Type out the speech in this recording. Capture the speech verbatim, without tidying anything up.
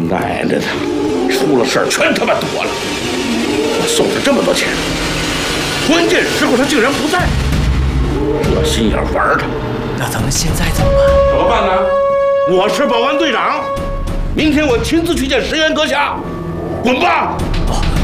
奶奶的，出了事儿全他妈躲了！我送他这么多钱，关键时候他竟然不在，这心眼玩他。 那咱们现在怎么办？ 怎么办呢？我是保安队长，明天我亲自去见石原阁下，滚吧！ 哦。